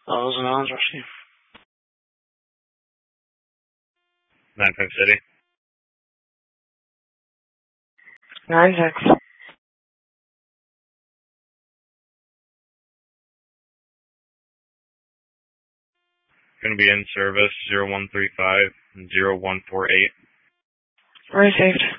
Thousand Islands, Rusty. 9-5 City. 9-6. Going to be in service 0135 and 0148. Received.